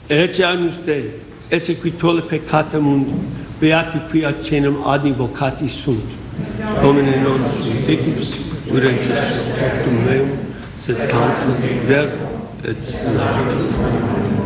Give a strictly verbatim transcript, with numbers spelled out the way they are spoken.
Ece anus Dei, esse qui tolle peccata mundi, beati qui accenam ad invocati sunt. Domine non signifix, urentis, optum meum, sed cantum verbo et natum.